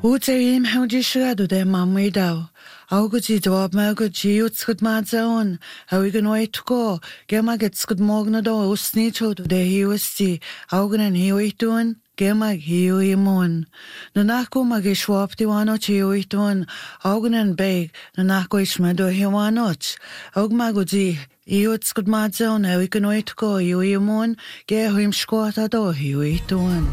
Uterim haudishadu de mamwidao. Auguti dwab maguti utskud madzaon. Awigan waitko. Gemagetskud mognado usnito de hiusti. Auganan hiuituan. Gemag hiuimon. Nanako magishwapti wanot hiuituan. Auganan beg. Nanako ishmado hiwanot. Augmagudi. Iutskud madzaon. Awigan waitko. Hiuimon. Gehuim shkwata do hiuituan.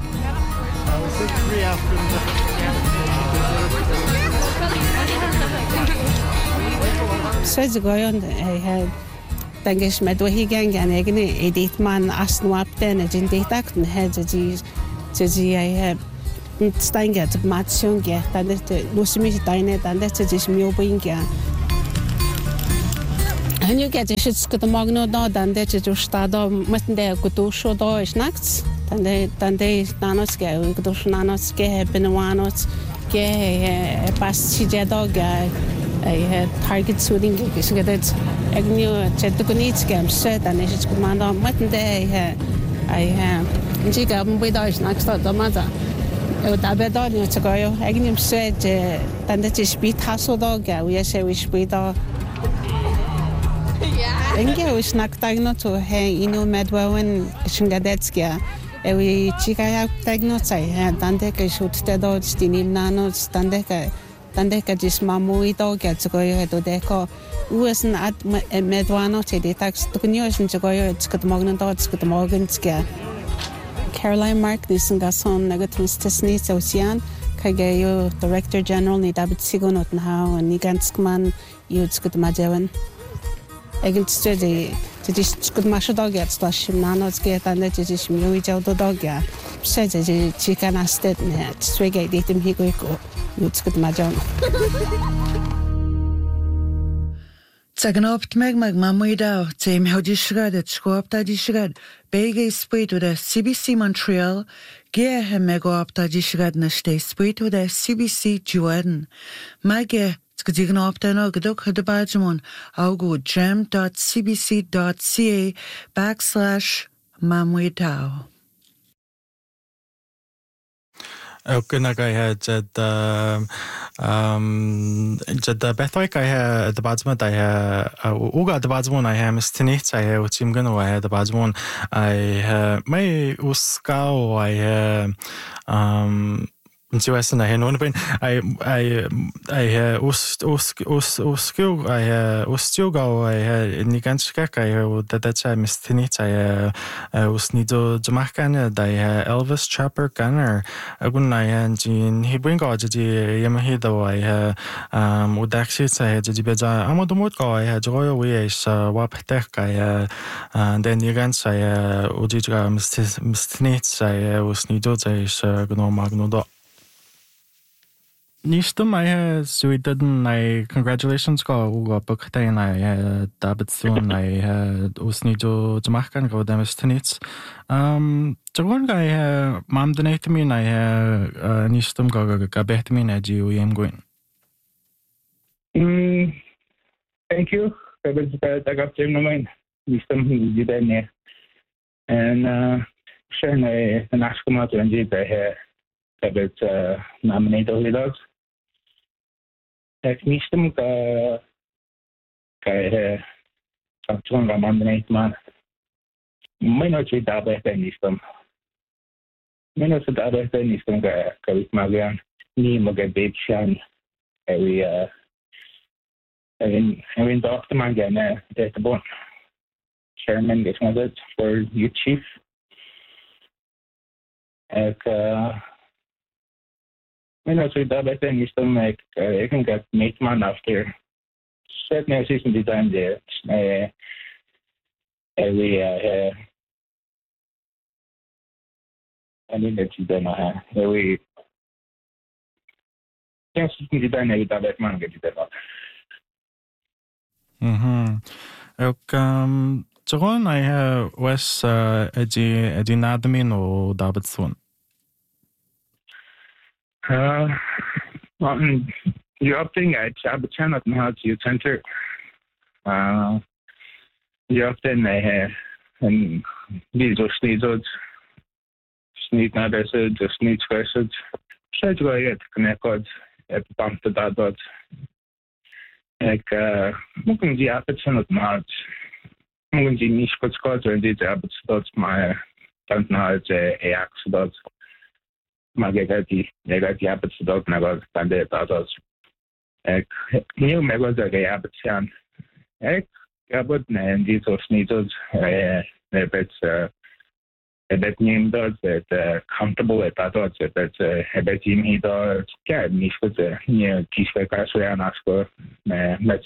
Sweds goyon tangish medwahi gangan egni edit man asnwapten ejin detakten hedji I stanget matsionge tandet lusmi taine tandet jis miobinga and you get it skut magno da tandet jo stado matnde kutusho do is nachts tande nanoske kutush nanoske benwanos ge pasije doga I target shooting is get it agnew chetukunits game set and it's command on Monday I jiga mbidosh next to maza dabedon to go agnew said then that is beat hassle dog we say we speed yeahenge we snack tagno to hey inu medwen shingadetska we chika tagno sai dande ke shoot te do stinim nano standeka Tandeka jis mamuito get go to deco usan at medwano te detax to connection to go it's got mognan dots got morganska Caroline Mark nisangason negative stisni ocean kagayo director general ni David Sigonot now and niganskman you'd got majewan against the just good masha dog gets slash nanos get and that is muijo dog ya said chicken astet net swigate datum higoko you'd got majon Taganopt meg mamuidao team how dishgad at squapta dishgad bege split with a CBC Montreal ge he megopta dishgad na stay split with a CBC Juan mage Skadignoptano Gadok Hadabajamon Augu gem.cbc.ca/mamwitao. Kuna I had jad bethwaik I had the badsman I had uga the badsman I had mistinit I had timgan I had the badsman I may uskao I Interesting. I know when I uskil I ustiugo I niganskak I that time mistinit I usnido Jamaican I Elvis Trapper Gunner agun I in Hebringo jadi Yamahido I udaksit I jadi beja amodomutko I joyo we is waptek I then nigans I ujiga mistinit I usnido is gno magnodo Nistum I Sweden I congratulations go book day I David soon I usnido Jamaican go demistinits Jagon I mam donate I nistum go gabetmin I do going Thank you. I was got to know nistum did I and Shane I national and did I was nominated with us. Nistum Fakturen nominate man. Minus with Dabet and nistum. Minus with Dabet and nistum Kavit Marian, Nimaga Big Shan, every having Dr. Magana, that's the one. Chairman, this was it for you, Chief. Minus with Dabet and nistum I can get mate man after. Certain system design there. Every I mean that you don't know every system design every that man get it out. Jagon I was Edinadmin or Davidson. You're opting at Sabaton at Mahal Youth Center. You're often and these are sneezes, sneeze not acid, just sneeze acid. Shedroyet connected at Bump the Dot. Mungkin di apat sunod March. Mungkin di niskot ko di apat sunod my tant na accident. Magagati apat sunod na ko tande tatos. New megos apat siyan. Abot na hindi so sneezes. Bet name does that comfortable at that that bet him he does get me for the near peaceful castle and ask for let's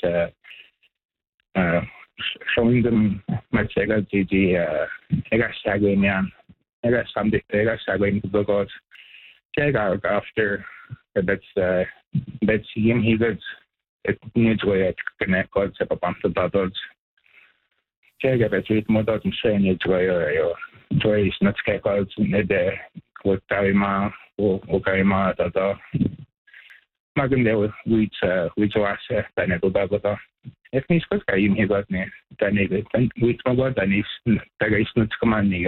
showing them much I got staggering I got something I got staggering to go check out after that's him he does it needs way to connect god's up on the dots check out it more doesn't say it's way Joy is not scheduled in the Karima or Karima that Magandale which was Daniel Bagota. If Miss Kaim he got me, then it with my god, then is not commanding.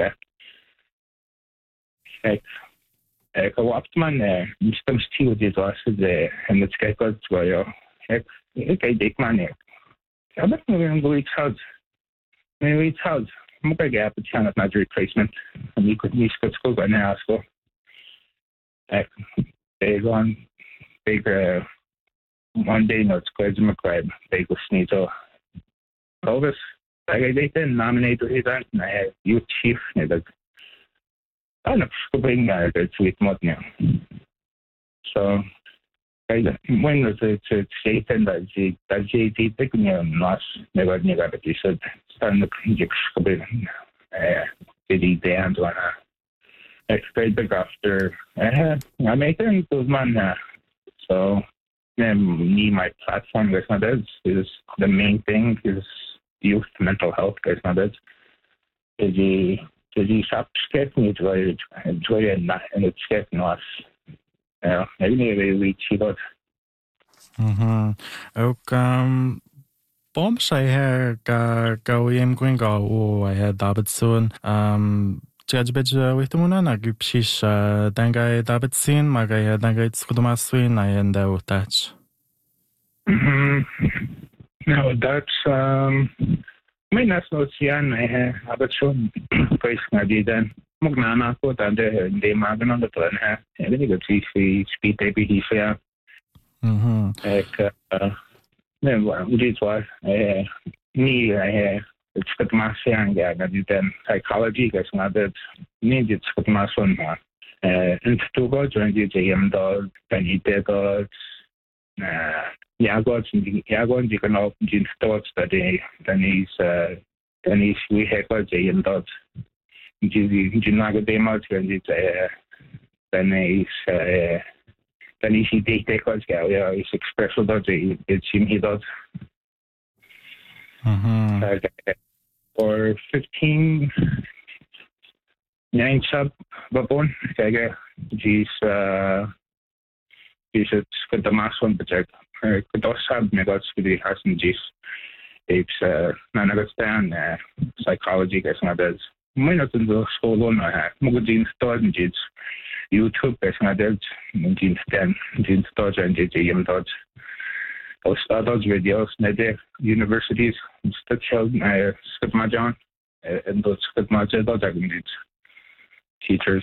Go up man, Mr. Steel did us there and the scheduled to okay, take money. I bet me go each house. Maybe each house. Mukha gap a chance not replacement. And you could miss go by now. So they on big one day notes Craig McCrabe, big with Sneezo. Elvis, I didn't nominate to his aunt and I had you chief neither. I'm not scooping that sweet mod now. So when was it Satan that JT taking your loss never never but he said stand the project did he dance on a expected after I make those man so me my platform guys not is the main thing is youth mental health guys not is he shop sketching it enjoy and it's getting lost. Maybe we cheat out. Ook bom say her go im gringo o I had David soon. Judge bed with the moon I give shish dangay David sin magay dangay skuduma swin I end out touch. No, that's may not know sian I have shown place na then. Magnana ko tanda hindi magano na plan ha. Hindi ko si speed baby di siya. Which is why me it's got my saying that then psychology guys not that need it's got my son and to go join the JM dog then he did God God you can all thoughts that then he's we have got JM dogs. Naga demo then he's take us yeah he's expressive does it seems he does or 15 9 sub babon kaya he's got the mass one but could also have megas with the hasn't it's none of stand psychology guys not does may not in the school on Mugajin stores and jids YouTube as adults in stand in stores and JM dots. Those adults videos net universities instead showed my Skidmajan and those Skidmajan dots teachers.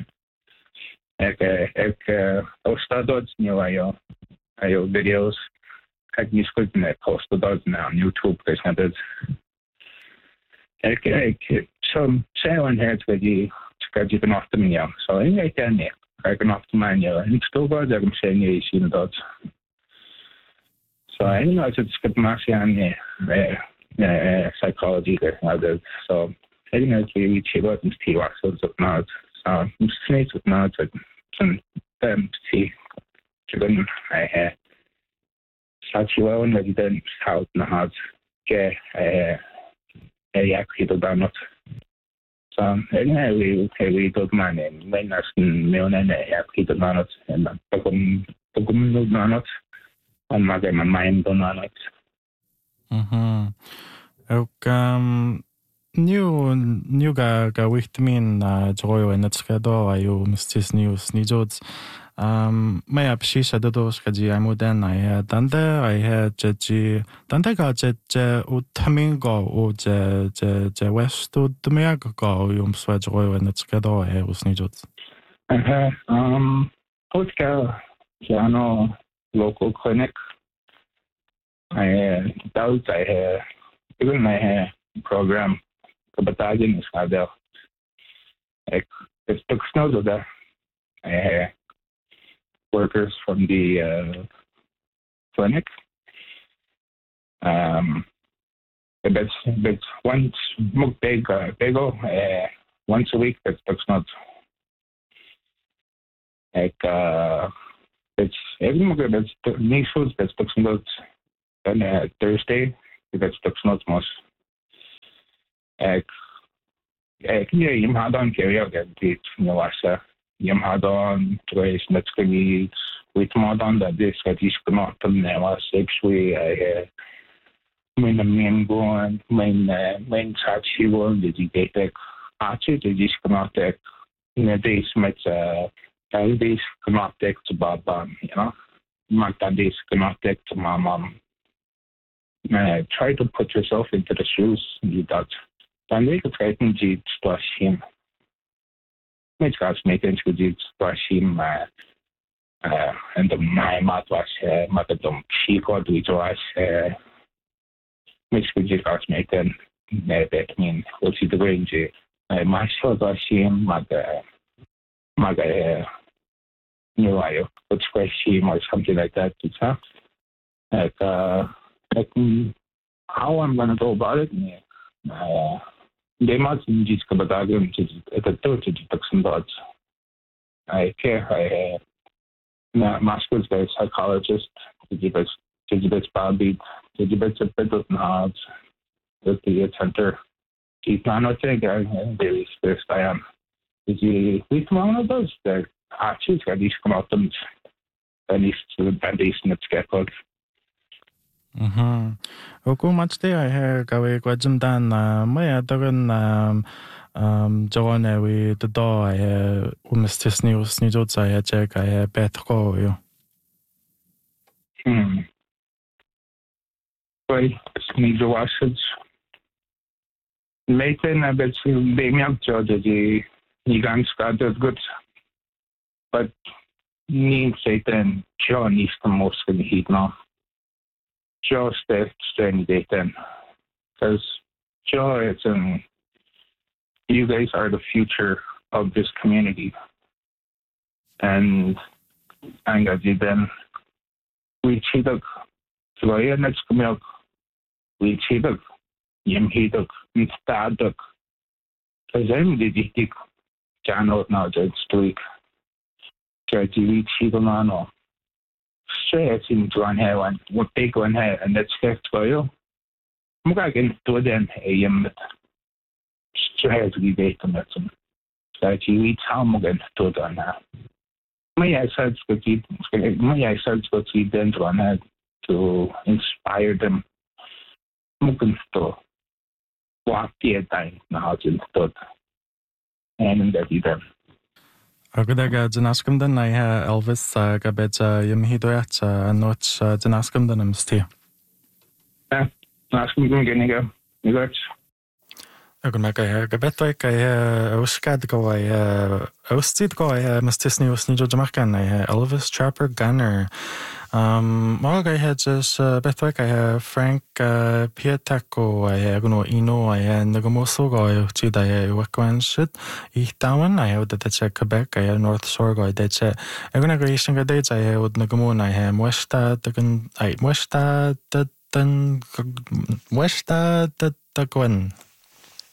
Those adults knew I videos I can use post the dots now on YouTube as adults. Some silent heads with you to can off the menu. So I can off the menu and still go there. I'm saying you see the dots. So I know it's got massy on psychology there. So I think it's really cheap out and see what sorts of nods. So I'm snakes with nods and see chicken. I had such well and that you didn't shout in the house. Okay, actually done it. So we took my name. When I million actually done it, and Pogum done it, and my mind done it. Okay. New ga with me in Joy and it's Gado, I you Mrs. News, Nijods. Maya pshisha dodos kaji amudan I danda I jaji danda ga je utamingo o je westu dmiag go yum swajro and it's gado usnijot. Hotka Jano local clinic. I doubt I even my program Kabatagan is had there. It's took snow to there. I workers from the clinic. It's once bego once a week. That's not it's every mug that's niches that's not on Thursday. That's not most. Yim had on carry out that date Nawasa. Yim had on twice let's go with more on that this that is not to never sexually I when the main going main touch he will dedicate actually the this cannot take in a day smith this cannot take to Baba, you know. Mata this cannot take to my mom. Try to put yourself into the shoes you got. Dan weet het feit niet iets te zien. Met gas maken je iets te zien, maar en de mijn maat was, maar de dom chico doet iets was, met je gas maken, nee, dat niet. Wat je de range, maar zo te zien, maar what's question or something like that. It's like how I'm gonna go about it. They must just come back at the third to I care. I master's by psychologist. Digibets Bobby, Digibets a bit of knowledge with the center. Keep on what I daily first I am. Is he with one of those that actually got these come out them at least to the foundation of scaffold. Oku much day I hear gawe gwajum dan maya dagan jawane we the door I umistisni usnijot I check I bet go yo. Well, need the washes. Later I bet they me up George the Nigan started good. But need Satan John is the most in the heat now. Joe staying day then. Because Joe is you guys are the future of this community. And I got you then we cheated so I let's come out. We cheated Yim heated instead of because I'm the dick can out now just week. We cheated on all. Straight into one hair one big one hair and that's left for you. I'm going to then a straight to be bacon that's them. So you eat how I'm going to do on that. My eyes to keep them to one head to inspire them. I'm going to walk the time now to do and that you them. Agadaga Janaskum dan I Elvis Gabeja Yamhidoyat Noch Janaskum dan Mstia. Naskum Geniga, you got Agumaka Gabetoik I Uskad go I Ostid go I Mustisni Usnijo Jamakan I Elvis Trapper Gunner. Marg I had just Bethwick I Frank Pietaco I Aguno Ino I Nagamoso go Chid I Wakwan shit Ich Down I have the check Quebec I North Shore go I did check Agonagration dates I would Nagamoon I am Westa the Westa the Westa the Gwen.